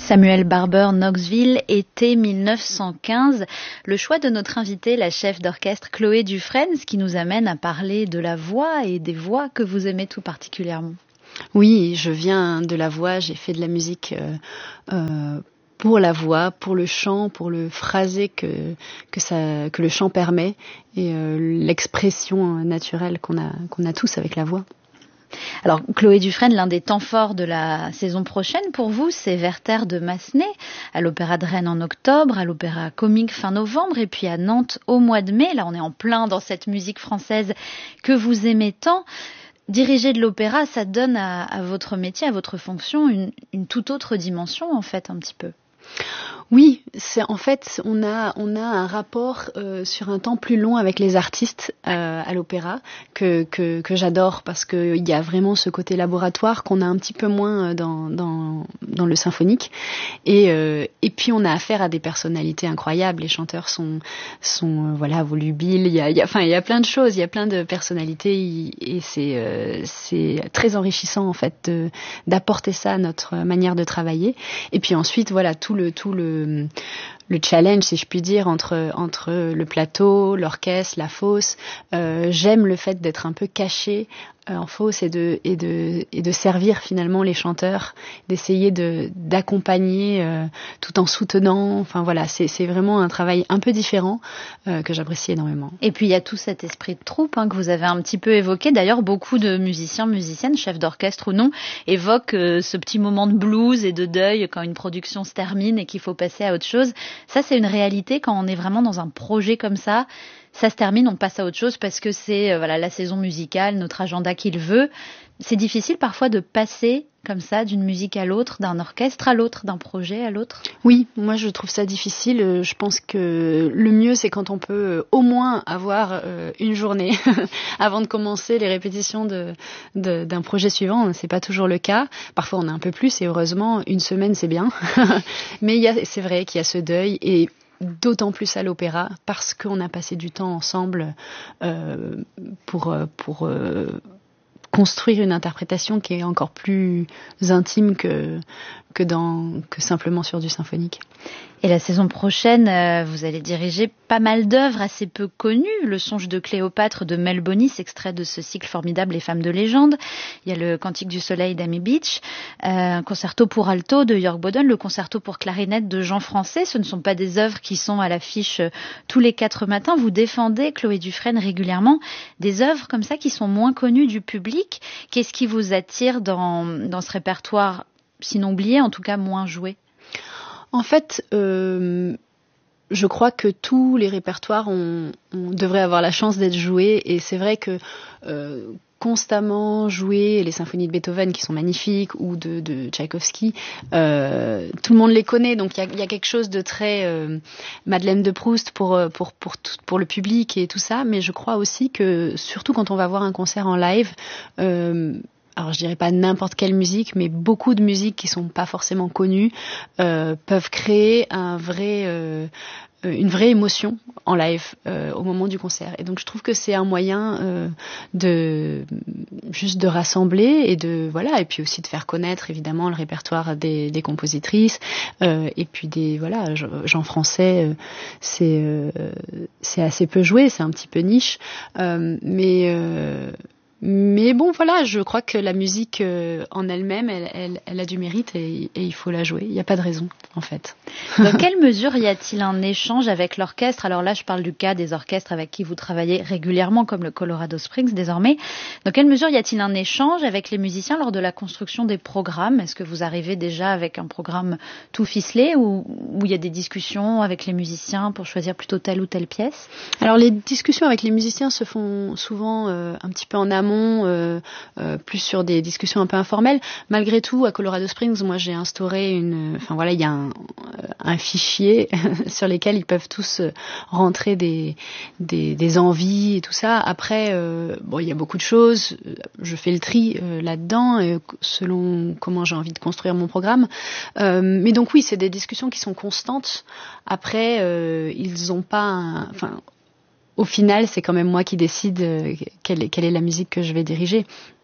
Samuel Barber, Knoxville, été 1915. Le choix de notre invitée, la chef d'orchestre Chloé Dufresne, ce qui nous amène à parler de la voix et des voix que vous aimez tout particulièrement. Oui, je viens de la voix, j'ai fait de la musique pour la voix, pour le chant, pour le phrasé que le chant permet et l'expression naturelle qu'on a tous avec la voix. Alors, Chloé Dufresne, l'un des temps forts de la saison prochaine pour vous, c'est Werther de Massenet, à l'Opéra de Rennes en octobre, à l'Opéra Comique fin novembre, et puis à Nantes au mois de mai. Là, on est en plein dans cette musique française que vous aimez tant. Diriger de l'opéra, ça donne à votre métier, à votre fonction, une toute autre dimension, en fait, un petit peu. Oui, en fait, on a un rapport sur un temps plus long avec les artistes à l'opéra que j'adore parce que il y a vraiment ce côté laboratoire qu'on a un petit peu moins dans le symphonique et puis on a affaire à des personnalités incroyables. Les chanteurs sont volubiles. Il y a plein de choses, il y a plein de personnalités et c'est très enrichissant en fait d'apporter ça à notre manière de travailler. Et puis ensuite voilà tout le challenge, si je puis dire, entre le plateau, l'orchestre, la fosse. J'aime le fait d'être un peu caché en fosse et de servir finalement les chanteurs, d'essayer d'accompagner tout en soutenant. Enfin voilà, c'est vraiment un travail un peu différent que j'apprécie énormément. Et puis il y a tout cet esprit de troupe que vous avez un petit peu évoqué. D'ailleurs, beaucoup de musiciens, musiciennes, chefs d'orchestre ou non, évoquent ce petit moment de blues et de deuil quand une production se termine et qu'il faut passer à autre chose. Ça, c'est une réalité quand on est vraiment dans un projet comme ça. Ça se termine, on passe à autre chose parce que c'est la saison musicale, notre agenda qui le veut. C'est difficile parfois de passer comme ça d'une musique à l'autre, d'un orchestre à l'autre, d'un projet à l'autre. Oui, moi je trouve ça difficile. Je pense que le mieux c'est quand on peut au moins avoir une journée avant de commencer les répétitions d'un projet suivant. C'est pas toujours le cas. Parfois on a un peu plus et heureusement une semaine c'est bien. Mais c'est vrai qu'il y a ce deuil et d'autant plus à l'opéra parce qu'on a passé du temps ensemble pour construire une interprétation qui est encore plus intime que simplement sur du symphonique. Et la saison prochaine, vous allez diriger pas mal d'œuvres assez peu connues. Le Songe de Cléopâtre de Mel Bonis, extrait de ce cycle formidable Les Femmes de légende. Il y a le Cantique du Soleil d'Amy Beach, un concerto pour alto de Jörg Boden, le concerto pour clarinette de Jean Français. Ce ne sont pas des œuvres qui sont à l'affiche tous les 4 matins. Vous défendez, Chloé Dufresne, régulièrement des œuvres comme ça qui sont moins connues du public. Qu'est-ce qui vous attire dans ce répertoire, sinon oublié, en tout cas moins joué ? En fait, je crois que tous les répertoires on devrait avoir la chance d'être joués et c'est vrai que constamment jouer les symphonies de Beethoven qui sont magnifiques ou de Tchaïkovski, tout le monde les connaît, donc il y a quelque chose de très Madeleine de Proust pour le public et tout ça, mais je crois aussi que surtout quand on va voir un concert en live, alors je dirais pas n'importe quelle musique, mais beaucoup de musiques qui sont pas forcément connues peuvent créer une vraie émotion en live au moment du concert. Et donc je trouve que c'est un moyen de rassembler et et puis aussi de faire connaître évidemment le répertoire des compositrices et puis Jean Français c'est assez peu joué, c'est un petit peu niche, mais bon, voilà, je crois que la musique en elle-même, elle a du mérite et il faut la jouer. Il n'y a pas de raison, en fait. Dans quelle mesure y a-t-il un échange avec l'orchestre ? Alors là, je parle du cas des orchestres avec qui vous travaillez régulièrement, comme le Colorado Springs désormais. Dans quelle mesure y a-t-il un échange avec les musiciens lors de la construction des programmes ? Est-ce que vous arrivez déjà avec un programme tout ficelé ou il y a des discussions avec les musiciens pour choisir plutôt telle ou telle pièce ? Alors les discussions avec les musiciens se font souvent un petit peu en amont, plus sur des discussions un peu informelles. Malgré tout, à Colorado Springs, moi j'ai instauré il y a un fichier sur lequel ils peuvent tous rentrer des envies et tout ça. Après, il y a beaucoup de choses. Je fais le tri là-dedans selon comment j'ai envie de construire mon programme. Mais donc oui, c'est des discussions qui sont constantes. Après, ils ont pas au final, c'est quand même moi qui décide quelle est la musique que je vais diriger.